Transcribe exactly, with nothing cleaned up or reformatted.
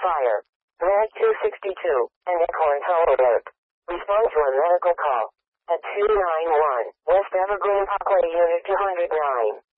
fire. Mag two sixty-two, an Acorn Tower alert. Respond to a medical call. At two nine one, West Evergreen Parkway, Unit two oh nine.